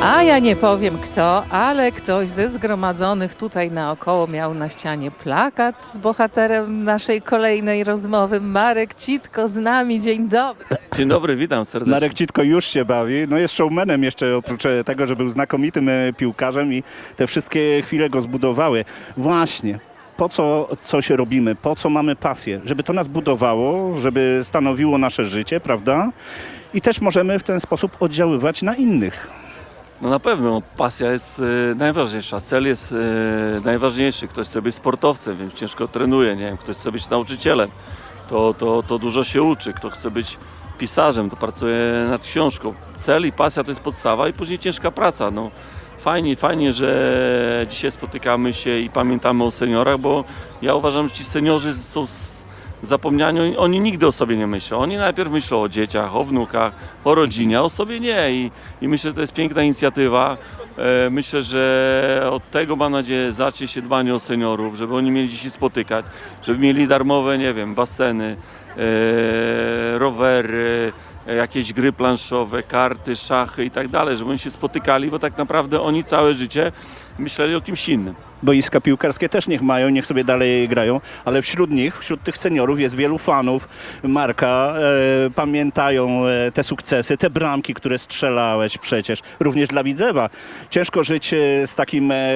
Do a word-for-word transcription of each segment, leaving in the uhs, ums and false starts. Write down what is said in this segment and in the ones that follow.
A ja nie powiem kto, ale ktoś ze zgromadzonych tutaj naokoło miał na ścianie plakat z bohaterem naszej kolejnej rozmowy. Marek Citko z nami, dzień dobry. Dzień dobry, witam serdecznie. Marek Citko już się bawi, no jest showmanem jeszcze oprócz tego, że był znakomitym e, piłkarzem i te wszystkie chwile go zbudowały. Właśnie. Po co coś robimy, po co mamy pasję, żeby to nas budowało, żeby stanowiło nasze życie, prawda? I też możemy w ten sposób oddziaływać na innych. No na pewno, pasja jest e, najważniejsza, cel jest e, najważniejszy. Ktoś chce być sportowcem, więc ciężko trenuje, nie wiem, ktoś chce być nauczycielem, to, to, to dużo się uczy, kto chce być pisarzem, to pracuje nad książką. Cel i pasja to jest podstawa i później ciężka praca. No. Fajnie, fajnie, że dzisiaj spotykamy się i pamiętamy o seniorach, bo ja uważam, że ci seniorzy są zapomniani, oni, oni nigdy o sobie nie myślą. Oni najpierw myślą o dzieciach, o wnukach, o rodzinie, a o sobie nie. I, i myślę, że to jest piękna inicjatywa. E, myślę, że od tego, mam nadzieję, zacznie się dbanie o seniorów, żeby oni mieli gdzie się spotykać, żeby mieli darmowe, nie wiem, baseny, e, rowery, jakieś gry planszowe, karty, szachy i tak dalej, żeby oni się spotykali, bo tak naprawdę oni całe życie myśleli o kimś innym. Boiska piłkarskie też niech mają, niech sobie dalej grają, ale wśród nich, wśród tych seniorów jest wielu fanów Marka, e, pamiętają e, te sukcesy, te bramki, które strzelałeś przecież, również dla Widzewa. Ciężko żyć e, z takim e,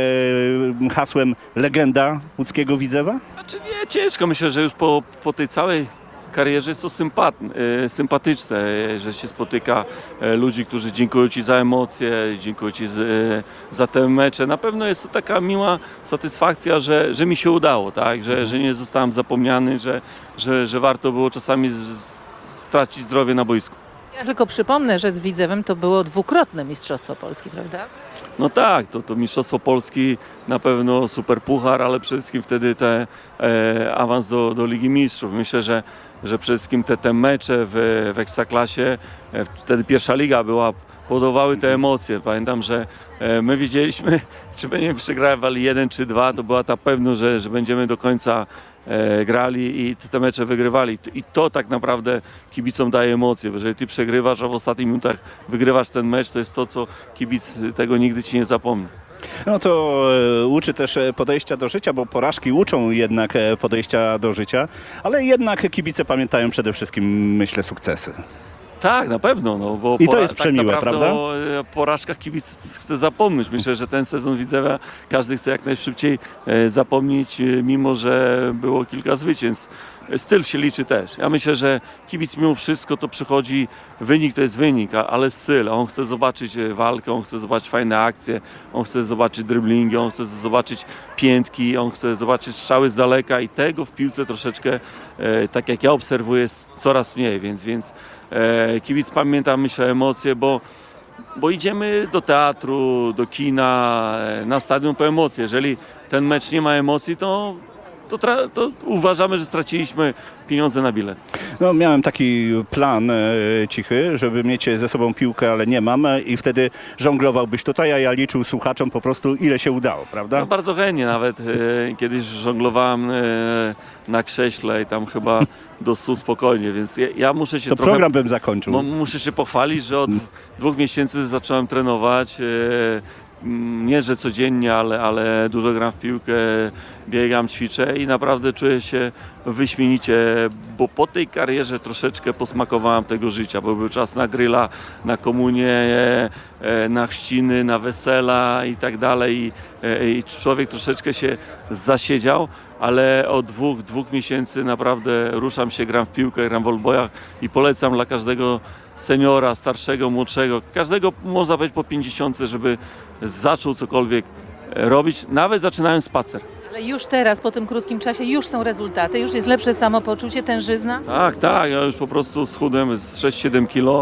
hasłem legenda łódzkiego Widzewa? Znaczy nie, ciężko, myślę, że już po, po tej całej karierze jest to sympat, e, sympatyczne, e, że się spotyka e, ludzi, którzy dziękują Ci za emocje, dziękują Ci z, e, za te mecze. Na pewno jest to taka miła satysfakcja, że, że mi się udało, tak? że, że nie zostałem zapomniany, że, że, że warto było czasami z, z, stracić zdrowie na boisku. Ja tylko przypomnę, że z Widzewem to było dwukrotne Mistrzostwo Polski, prawda? No tak, to, to Mistrzostwo Polski, na pewno super puchar, ale przede wszystkim wtedy te, e, awans do, do Ligi Mistrzów. Myślę, że, że przede wszystkim te, te mecze w, w Ekstraklasie, e, wtedy pierwsza liga była, powodowały te emocje. Pamiętam, że e, my wiedzieliśmy, czy będziemy przegrywali jeden czy dwa, to była ta pewność, że, że będziemy do końca e, grali i te, te mecze wygrywali. I to tak naprawdę kibicom daje emocje, bo jeżeli ty przegrywasz, a w ostatnich minutach wygrywasz ten mecz, to jest to, co kibic tego nigdy ci nie zapomni. No to e, uczy też e, podejścia do życia, bo porażki uczą jednak e, podejścia do życia, ale jednak kibice pamiętają przede wszystkim, myślę, sukcesy. Tak, na pewno. No, bo I to pora- jest przemiłe, tak naprawdę prawda? O e, porażkach kibic chce zapomnieć. Myślę, że ten sezon Widzewa każdy chce jak najszybciej e, zapomnieć, e, mimo że było kilka zwycięstw. Styl się liczy też. Ja myślę, że kibic mimo wszystko to przychodzi, wynik to jest wynik, a- ale styl. On chce zobaczyć e, walkę, on chce zobaczyć fajne akcje, on chce zobaczyć driblingi, on chce zobaczyć piętki, on chce zobaczyć strzały z daleka i tego w piłce troszeczkę, e, tak jak ja obserwuję, jest coraz mniej, więc, więc e, kibic pamięta, myślę, emocje, bo Bo idziemy do teatru, do kina, e, na stadion po emocje. Jeżeli ten mecz nie ma emocji, to, to, tra- to uważamy, że straciliśmy pieniądze na bilet. No, miałem taki plan e, cichy, żeby mieć ze sobą piłkę, ale nie mam e, i wtedy żonglowałbyś tutaj, a ja liczył słuchaczom po prostu, ile się udało, prawda? No, bardzo chętnie nawet. E, kiedyś żonglowałem e, na krześle i tam chyba do stu spokojnie, więc ja, ja muszę się To trochę... program bym zakończył. Mo- Muszę się pochwalić, że od dwóch miesięcy zacząłem trenować. e, mm, Nie, że codziennie, ale, ale dużo gram w piłkę, biegam, ćwiczę i naprawdę czuję się wyśmienicie, bo po tej karierze troszeczkę posmakowałem tego życia, bo był czas na gryla, na komunię, e, e, na chrzciny, na wesela i tak dalej. I, e, I człowiek troszeczkę się zasiedział, ale od dwóch, dwóch miesięcy naprawdę ruszam się, gram w piłkę, gram w olbojach i polecam dla każdego seniora, starszego, młodszego, każdego można powiedzieć po pięćdziesiątce, żeby zaczął cokolwiek robić, nawet zaczynając spacer. Ale już teraz, po tym krótkim czasie, już są rezultaty, już jest lepsze samopoczucie, tężyzna. Tak, tak, ja już po prostu schudłem z sześć siedem kilo,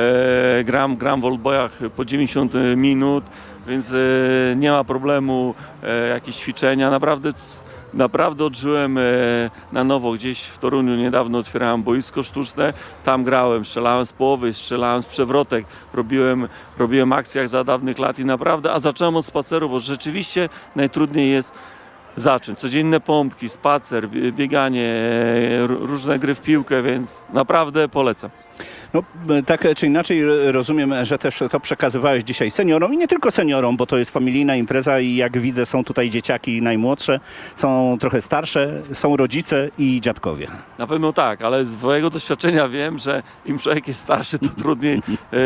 e, gram, gram w olbojach po dziewięćdziesiąt minut, więc e, nie ma problemu, e, jakieś ćwiczenia, naprawdę Naprawdę odżyłem na nowo, gdzieś w Toruniu niedawno otwierałem boisko sztuczne, tam grałem, strzelałem z połowy, strzelałem z przewrotek, robiłem, robiłem akcje jak za dawnych lat i naprawdę, a zacząłem od spaceru, bo rzeczywiście najtrudniej jest zacząć. Codzienne pompki, spacer, bieganie, różne gry w piłkę, więc naprawdę polecam. No, tak czy inaczej rozumiem, że też to przekazywałeś dzisiaj seniorom i nie tylko seniorom, bo to jest familijna impreza i jak widzę są tutaj dzieciaki najmłodsze, są trochę starsze, są rodzice i dziadkowie. Na pewno tak, ale z mojego doświadczenia wiem, że im człowiek jest starszy, to trudniej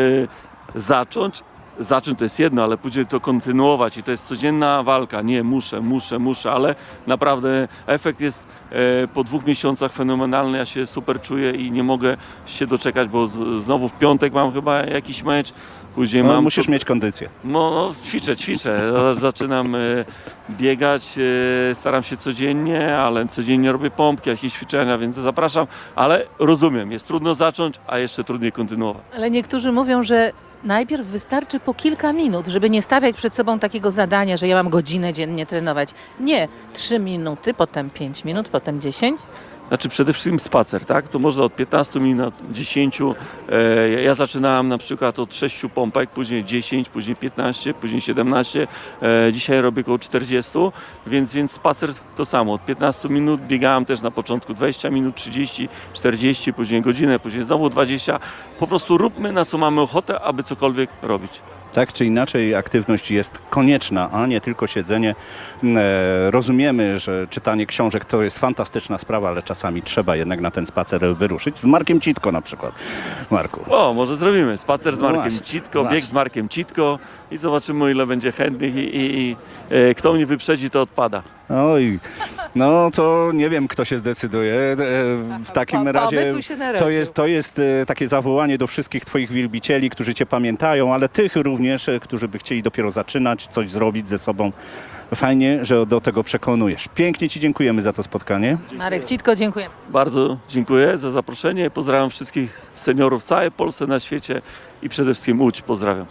e, zacząć. Zacząć to jest jedno, ale później to kontynuować i to jest codzienna walka. Nie, muszę, muszę, muszę, ale naprawdę efekt jest e, po dwóch miesiącach fenomenalny. Ja się super czuję i nie mogę się doczekać, bo z, znowu w piątek mam chyba jakiś mecz. Później No, mam... musisz mieć kondycję. No, no ćwiczę, ćwiczę. Zaczynam e, biegać, e, staram się codziennie, ale codziennie robię pompki, jakieś ćwiczenia, więc zapraszam. Ale rozumiem, jest trudno zacząć, a jeszcze trudniej kontynuować. Ale niektórzy mówią, że najpierw wystarczy po kilka minut, żeby nie stawiać przed sobą takiego zadania, że ja mam godzinę dziennie trenować. Nie, trzy minuty, potem pięć minut, potem dziesięć. Znaczy przede wszystkim spacer, tak? To można od piętnastu minut, dziesięciu. E, ja zaczynałem na przykład od sześciu pompek, później dziesięć, później piętnaście, później siedemnaście. E, dzisiaj robię około czterdziestu, więc, więc spacer to samo. Od piętnastu minut biegałem też na początku dwadzieścia minut, trzydzieści, czterdzieści, później godzinę, później znowu dwadzieścia. Po prostu róbmy na co mamy ochotę, aby cokolwiek robić. Tak czy inaczej aktywność jest konieczna, a nie tylko siedzenie. E, rozumiemy, że czytanie książek to jest fantastyczna sprawa, ale czasami trzeba jednak na ten spacer wyruszyć. Z Markiem Citko na przykład. Marku. O, może zrobimy spacer z No Markiem właśnie, Citko, właśnie. bieg z Markiem Citko i zobaczymy, o ile będzie chętnych i, i, i e, kto mnie wyprzedzi, to odpada. Oj, no to nie wiem, kto się zdecyduje. E, W takim Po- razie pomysł się narodził. to jest, to jest e, takie zawołanie do wszystkich Twoich wielbicieli, którzy Cię pamiętają, ale tych również, e, którzy by chcieli dopiero zaczynać, coś zrobić ze sobą. Fajnie, że do tego przekonujesz. Pięknie Ci dziękujemy za to spotkanie. Marek Citko, dziękuję. Bardzo dziękuję za zaproszenie. Pozdrawiam wszystkich seniorów w całej Polsce, na świecie i przede wszystkim Łódź. Pozdrawiam.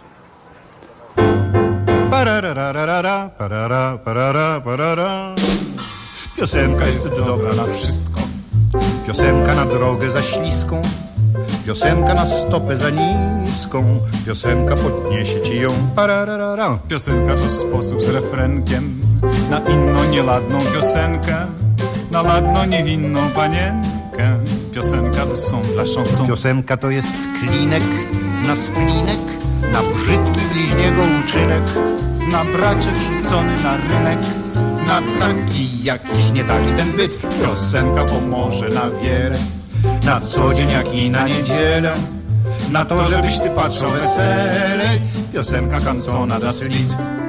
Pararararara, parara, parara, parara. Piosenka jest dobra na wszystko. Piosenka na drogę za śliską. Piosenka na stopę za niską. Piosenka podniesie ci ją. Parararara. Piosenka to sposób z refrenkiem na inną nieladną piosenkę, na ladną niewinną panienkę. Piosenka to są dla chanson. Piosenka to jest klinek na splinek, na brzydki bliźniego uczynek, Na braczek rzucony na rynek. na taki jakiś nie taki ten byt. Piosenka pomoże na wiele, na co dzień jak i na niedzielę. Na to, żebyś ty patrzył weselej. Piosenka kancona das Lied.